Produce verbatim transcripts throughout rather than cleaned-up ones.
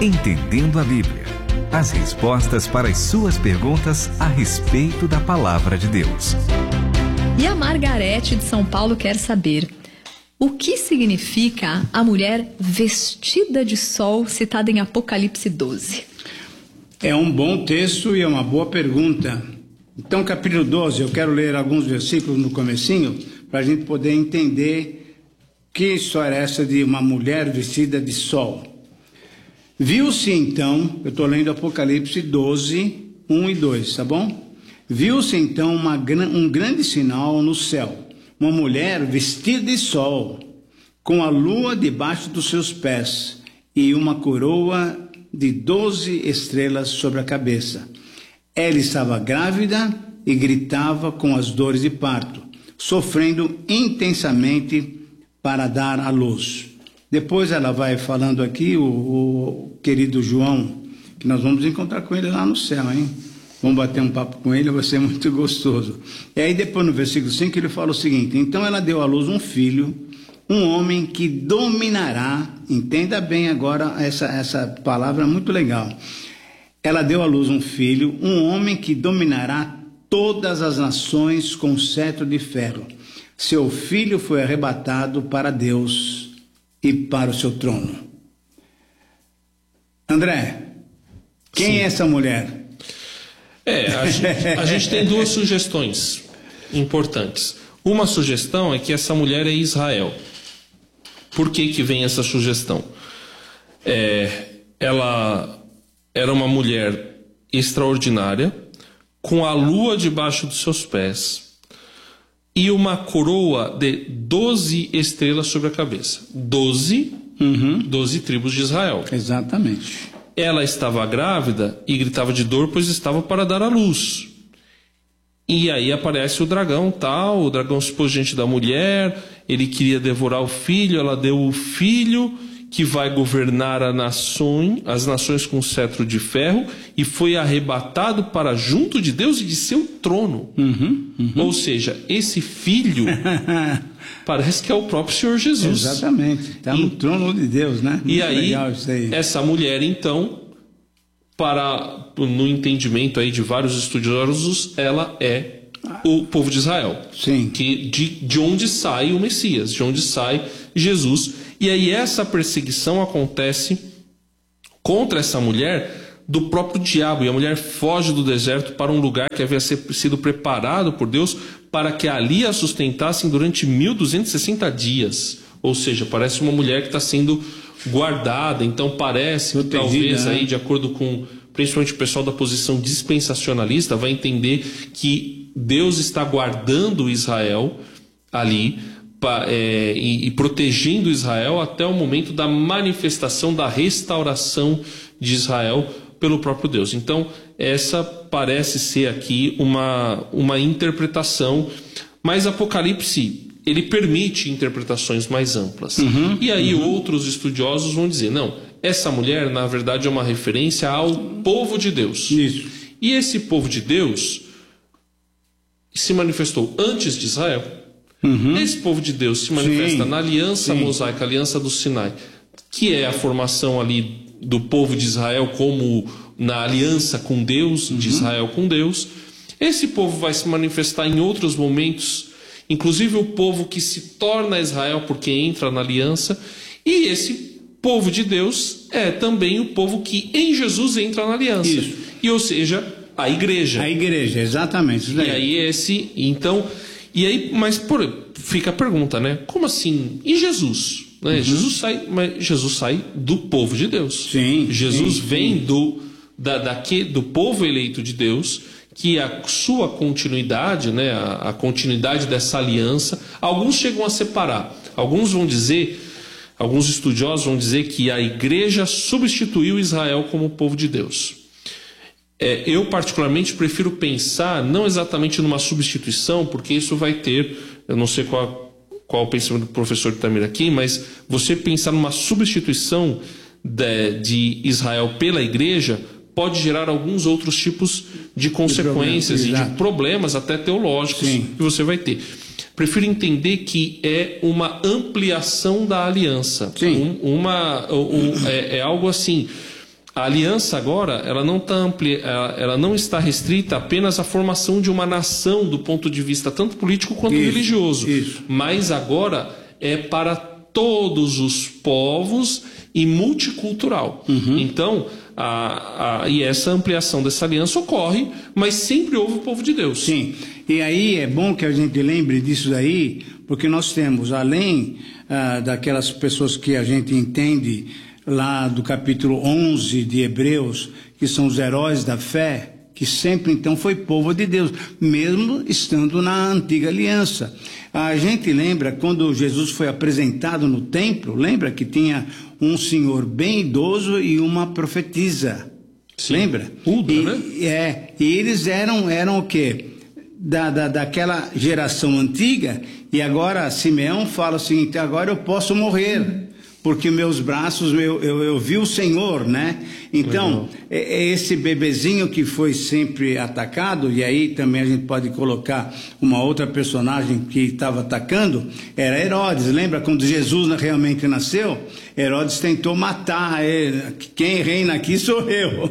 Entendendo a Bíblia. As respostas para as suas perguntas a respeito da Palavra de Deus. E a Margarete de São Paulo quer saber: o que significa a mulher vestida de sol citada em Apocalipse doze? É um bom texto e é uma boa pergunta. Então, capítulo doze, eu quero ler alguns versículos no comecinho para a gente poder entender que história é essa de uma mulher vestida de sol. Viu-se então, eu estou lendo Apocalipse doze, um e dois, tá bom? Viu-se então uma, um grande sinal no céu, uma mulher vestida de sol, com a lua debaixo dos seus pés e uma coroa de doze estrelas sobre a cabeça. Ela estava grávida e gritava com as dores de parto, sofrendo intensamente para dar à luz. Depois ela vai falando aqui, o, o querido João, que nós vamos encontrar com ele lá no céu, hein? Vamos bater um papo com ele, vai ser muito gostoso. E aí depois no versículo cinco ele fala o seguinte: então ela deu à luz um filho, um homem que dominará. Entenda bem agora essa, essa palavra muito legal. Ela deu à luz um filho, um homem que dominará todas as nações com cetro de ferro. Seu filho foi arrebatado para Deus e para o seu trono. André, quem Sim. é essa mulher? É, a gente, a gente tem duas sugestões importantes. Uma sugestão é que essa mulher é Israel. Por que que vem essa sugestão? É, ela era uma mulher extraordinária, com a lua debaixo dos seus pés e uma coroa de doze estrelas sobre a cabeça. Doze, uhum. doze tribos de Israel. Exatamente. Ela estava grávida e gritava de dor, pois estava para dar à luz. E aí aparece o dragão, tal, o dragão se pôs diante da mulher, ele queria devorar o filho, ela deu o filho, que vai governar a nação, as nações com cetro de ferro, e foi arrebatado para junto de Deus e de seu trono. Uhum, uhum. Ou seja, esse filho parece que é o próprio Senhor Jesus. Exatamente, está no trono de Deus, né? Muito e aí, legal isso aí, essa mulher então, para, no entendimento aí de vários estudiosos, ela é o povo de Israel. Sim. Que, de, de onde sai o Messias, de onde sai Jesus. E aí essa perseguição acontece contra essa mulher do próprio diabo. E a mulher foge do deserto para um lugar que havia sido preparado por Deus para que ali a sustentassem durante mil duzentos e sessenta dias. Ou seja, parece uma mulher que está sendo guardada. Então parece que talvez, aí, de acordo com principalmente o pessoal da posição dispensacionalista, vai entender que Deus está guardando Israel ali, É, e, e protegendo Israel até o momento da manifestação da restauração de Israel pelo próprio Deus. Então essa parece ser aqui uma, uma interpretação, mas Apocalipse ele permite interpretações mais amplas. Uhum, e aí uhum. outros estudiosos vão dizer, não, essa mulher na verdade é uma referência ao povo de Deus. Isso. E esse povo de Deus se manifestou antes de Israel. Uhum. Esse povo de Deus se manifesta Sim. na aliança Sim. mosaica, a aliança do Sinai, que é a formação ali do povo de Israel como na aliança com Deus, uhum. de Israel com Deus. Esse povo vai se manifestar em outros momentos, inclusive o povo que se torna Israel porque entra na aliança, e esse povo de Deus é também o povo que em Jesus entra na aliança. Isso. E ou seja, a igreja. A igreja, exatamente. E aí esse, então... E aí, mas por, fica a pergunta, né? Como assim? E Jesus? Né? Uhum. Jesus sai, mas Jesus sai do povo de Deus. Sim. Jesus sim, vem sim. do da, daqui, do povo eleito de Deus, que a sua continuidade, né? A, a continuidade dessa aliança. Alguns chegam a separar. Alguns vão dizer, alguns estudiosos vão dizer que a igreja substituiu Israel como povo de Deus. É, eu particularmente prefiro pensar não exatamente numa substituição, porque isso vai ter, eu não sei qual, qual o pensamento do professor Itamir aqui, mas você pensar numa substituição de, de Israel pela igreja pode gerar alguns outros tipos de consequências de e de problemas até teológicos Sim. que você vai ter. Prefiro entender que é uma ampliação da aliança. Sim. Um, uma, um, é, é algo assim... A aliança agora, ela não, tá ampli... ela não está restrita apenas à formação de uma nação do ponto de vista tanto político quanto isso, religioso. Isso. Mas agora é para todos os povos e multicultural. Uhum. Então, a, a, e essa ampliação dessa aliança ocorre, mas sempre houve o povo de Deus. Sim, e aí é bom que a gente lembre disso daí, porque nós temos, além ah, daquelas pessoas que a gente entende lá do capítulo onze de Hebreus, que são os heróis da fé, que sempre então foi povo de Deus, mesmo estando na antiga aliança. A gente lembra quando Jesus foi apresentado no templo, lembra que tinha um senhor bem idoso e uma profetisa. Sim. Lembra? Udra, e, né? É, e eles eram, eram o quê? Da, da, daquela geração antiga, e agora Simeão fala o seguinte: agora eu posso morrer, porque meus braços, eu, eu, eu vi o Senhor, né? Então, é, é esse bebezinho que foi sempre atacado, e aí também a gente pode colocar uma outra personagem que estava atacando, era Herodes. Lembra quando Jesus realmente nasceu? Herodes tentou matar ele. Quem reina aqui sou eu.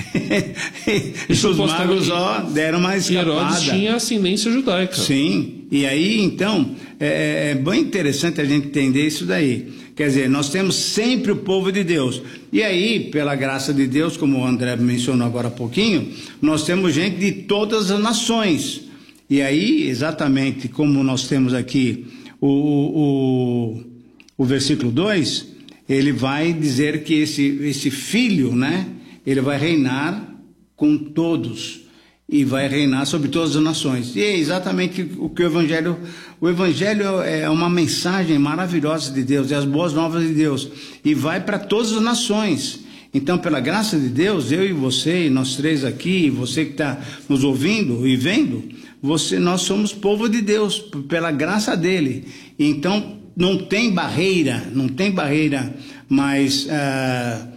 E os magos, ó, deram uma escapada. E Herodes tinha ascendência judaica. Sim, e aí então, é, é bem interessante a gente entender isso daí. Quer dizer, nós temos sempre o povo de Deus. E aí, pela graça de Deus, como o André mencionou agora há pouquinho, nós temos gente de todas as nações. E aí, exatamente como nós temos aqui o, o, o versículo dois, ele vai dizer que esse, esse filho, né, ele vai reinar com todos. E vai reinar sobre todas as nações. E é exatamente o que o Evangelho... O Evangelho é uma mensagem maravilhosa de Deus, é as boas novas de Deus. E vai para todas as nações. Então, pela graça de Deus, eu e você, e nós três aqui, você que está nos ouvindo e vendo, você, nós somos povo de Deus, pela graça dele. Então, não tem barreira, não tem barreira mais... Ah,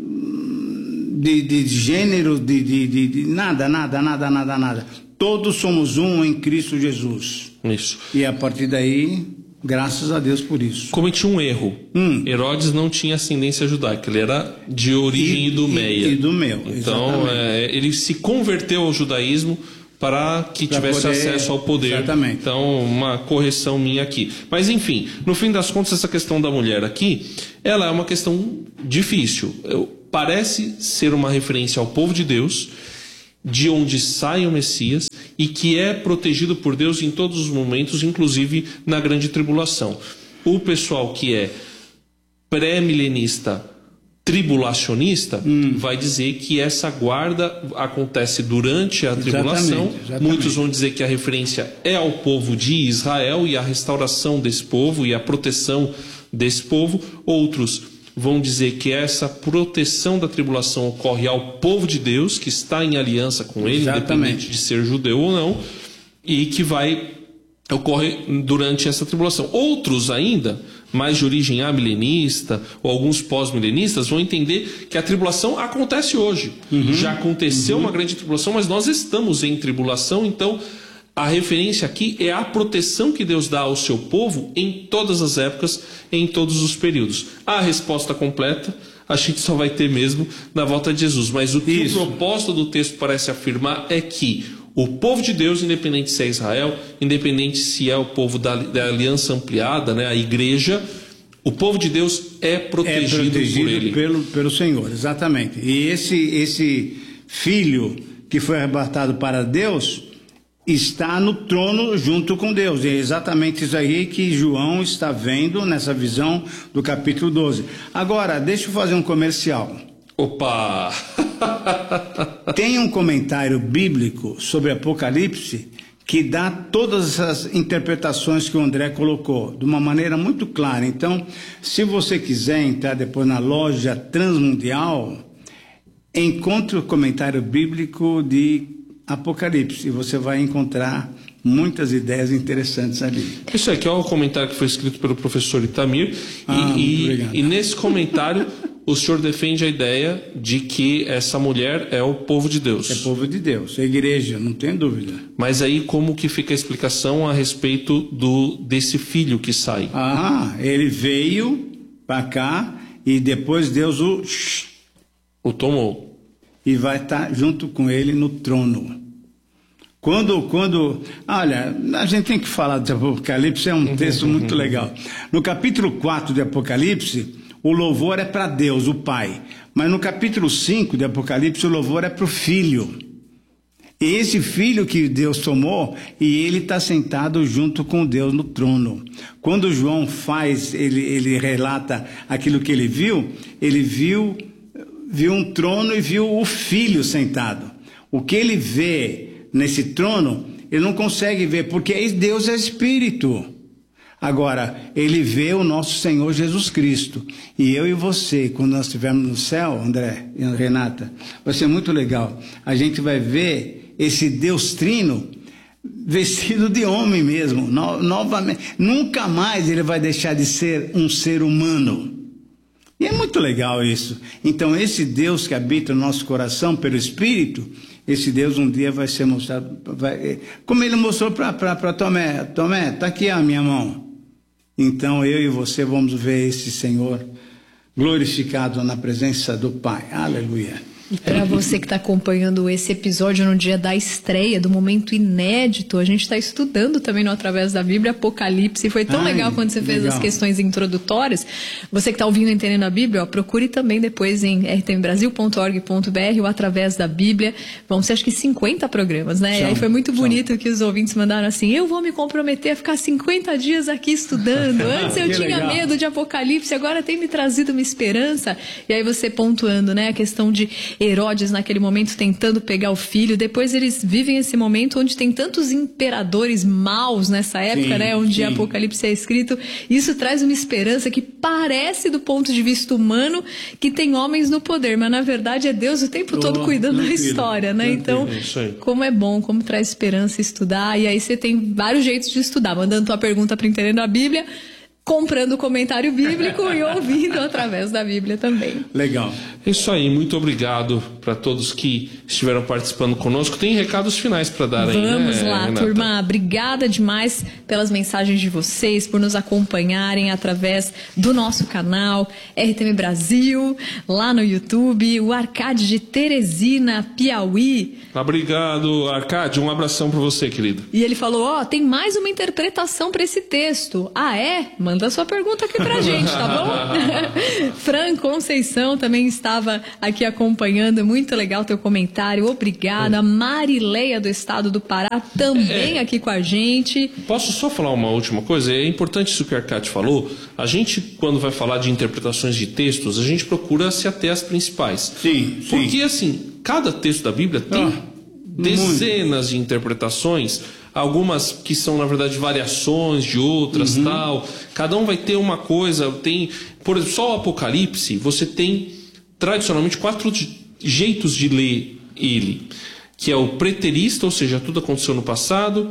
De, de, de gênero, de, de, de, de nada, nada, nada, nada, nada. Todos somos um em Cristo Jesus. Isso. E a partir daí, graças a Deus por isso. Cometi um erro. Hum. Herodes não tinha ascendência judaica, ele era de origem e, idumeia. E, idumeu, então, é, ele se converteu ao judaísmo para que pra tivesse poder, acesso ao poder. Exatamente. Então, uma correção minha aqui. Mas, enfim, no fim das contas, essa questão da mulher aqui, ela é uma questão difícil. Eu, parece ser uma referência ao povo de Deus, de onde sai o Messias e que é protegido por Deus em todos os momentos, inclusive na grande tribulação. O pessoal que é pré-milenista, tribulacionista, hum. vai dizer que essa guarda acontece durante a tribulação. Exatamente, exatamente. Muitos vão dizer que a referência é ao povo de Israel e a restauração desse povo e a proteção desse povo. Outros vão dizer que essa proteção da tribulação ocorre ao povo de Deus, que está em aliança com ele, exatamente, independente de ser judeu ou não, e que vai ocorre durante essa tribulação. Outros ainda, mais de origem amilenista, ou alguns pós-milenistas, vão entender que a tribulação acontece hoje. Uhum, Já aconteceu uhum. uma grande tribulação, mas nós estamos em tribulação, então a referência aqui é a proteção que Deus dá ao seu povo em todas as épocas, em todos os períodos. A resposta completa a gente só vai ter mesmo na volta de Jesus. Mas o que Isso. o propósito do texto parece afirmar é que o povo de Deus, independente se é Israel, independente se é o povo da, da aliança ampliada, né, a igreja, o povo de Deus é protegido, é protegido por ele. Pelo, pelo Senhor, exatamente. E esse, esse filho que foi arrebatado para Deus está no trono junto com Deus. E é exatamente isso aí que João está vendo nessa visão do capítulo doze. Agora, deixa eu fazer um comercial. Opa! Tem um comentário bíblico sobre Apocalipse que dá todas essas interpretações que o André colocou, de uma maneira muito clara. Então, se você quiser entrar depois na loja Transmundial, encontre o comentário bíblico de Apocalipse, e você vai encontrar muitas ideias interessantes ali. Isso aqui é o comentário que foi escrito pelo professor Itamir, ah, e, e, e nesse comentário o senhor defende a ideia de que essa mulher é o povo de Deus. É povo de Deus, é a igreja, não tem dúvida. Mas aí como que fica a explicação a respeito do, desse filho que sai? Ah, ele veio para cá e depois Deus o O tomou. E vai estar junto com ele no trono. Quando, quando, olha, a gente tem que falar de Apocalipse, é um texto muito legal. No capítulo quatro de Apocalipse, o louvor é para Deus, o Pai. Mas no capítulo cinco de Apocalipse, o louvor é para o Filho. E esse Filho que Deus tomou, e ele está sentado junto com Deus no trono. Quando João faz, ele, ele relata aquilo que ele viu, ele viu, viu um trono e viu o Filho sentado. O que ele vê nesse trono, ele não consegue ver, porque Deus é Espírito. Agora, ele vê o nosso Senhor Jesus Cristo. E eu e você, quando nós estivermos no céu, André e Renata, vai ser muito legal. A gente vai ver esse Deus Trino vestido de homem mesmo, no, novamente. Nunca mais ele vai deixar de ser um ser humano. E é muito legal isso. Então, esse Deus que habita no nosso coração pelo Espírito, esse Deus um dia vai ser mostrado, vai, como ele mostrou para Tomé, Tomé, está aqui a minha mão. Então eu e você vamos ver esse Senhor glorificado na presença do Pai. Aleluia. E para você que está acompanhando esse episódio no dia da estreia, do momento inédito, a gente está estudando também no Através da Bíblia, Apocalipse. E foi tão Ai, legal quando você legal. fez as questões introdutórias. Você que está ouvindo e entendendo a Bíblia, ó, procure também depois em r t m brasil ponto org ponto b r, o Através da Bíblia. Vão ser acho que cinquenta programas, né? São, e aí foi muito bonito são. que os ouvintes mandaram assim: eu vou me comprometer a ficar cinquenta dias aqui estudando. Antes eu tinha legal. medo de Apocalipse, agora tem me trazido uma esperança. E aí você pontuando, né, a questão de Herodes naquele momento tentando pegar o filho, depois eles vivem esse momento onde tem tantos imperadores maus nessa época, sim, né, onde sim. Apocalipse é escrito. Isso traz uma esperança que parece do ponto de vista humano que tem homens no poder, mas na verdade é Deus o tempo oh, todo cuidando da história, né? Então, como é bom, como traz esperança estudar. E aí você tem vários jeitos de estudar, mandando tua pergunta para Entendendo a Bíblia, comprando o comentário bíblico e ouvindo através da Bíblia também. Legal. É isso aí, muito obrigado para todos que estiveram participando conosco. Tem recados finais para dar aí, né, Vamos lá, Renata? turma. Obrigada demais pelas mensagens de vocês, por nos acompanharem através do nosso canal R T M Brasil, lá no YouTube, o Arcade de Teresina, Piauí. Obrigado, Arcade. Um abração para você, querido. E ele falou, ó, oh, tem mais uma interpretação para esse texto. Ah, é? Manda sua pergunta aqui pra gente, tá bom? Fran Conceição também estava aqui acompanhando. Muito legal teu comentário. Obrigada. É. Marileia do estado do Pará também é. aqui com a gente. Posso só falar uma última coisa? É importante isso que o Arcade falou. A gente, quando vai falar de interpretações de textos, a gente procura se ater às principais. Sim, sim. Porque, assim, cada texto da Bíblia tem ah, dezenas muito. de interpretações. Algumas que são, na verdade, variações de outras, uhum. tal. Cada um vai ter uma coisa. Tem, por exemplo, só o Apocalipse, você tem, tradicionalmente, quatro jeitos de ler ele. Que é o preterista, ou seja, tudo aconteceu no passado.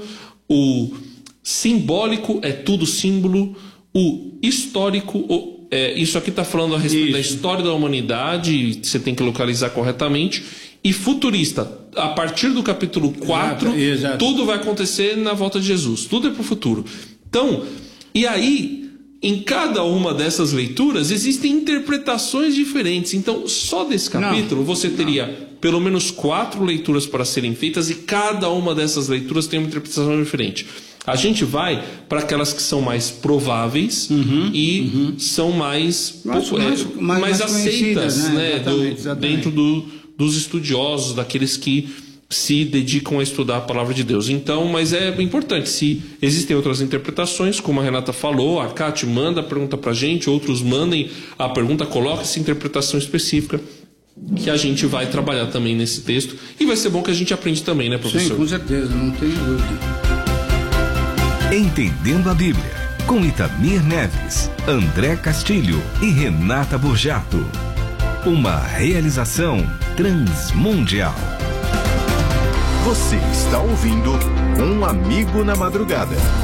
O simbólico, é tudo símbolo. O histórico, o, é, isso aqui está falando a respeito isso. da história da humanidade, você tem que localizar corretamente. E futurista, a partir do capítulo quatro, exato, exato. tudo vai acontecer na volta de Jesus. Tudo é para o futuro. Então, e aí, em cada uma dessas leituras, existem interpretações diferentes. Então, só desse capítulo, não, você teria não. pelo menos quatro leituras para serem feitas e cada uma dessas leituras tem uma interpretação diferente. A gente vai para aquelas que são mais prováveis uhum, uhum. e são mais, mais, pouco, mais, é, mais, mais aceitas, né? né? Exatamente, do, exatamente. Dentro do, dos estudiosos, daqueles que se dedicam a estudar a palavra de Deus. Então, mas é importante, se existem outras interpretações, como a Renata falou, a Arcade manda a pergunta para a gente, outros mandem a pergunta, coloca essa interpretação específica, que a gente vai trabalhar também nesse texto. E vai ser bom que a gente aprende também, né, professor? Sim, com certeza, não tenho dúvida. Entendendo a Bíblia, com Itamir Neves, André Castilho e Renata Burjato. Uma realização transmundial. Você está ouvindo Um Amigo na Madrugada.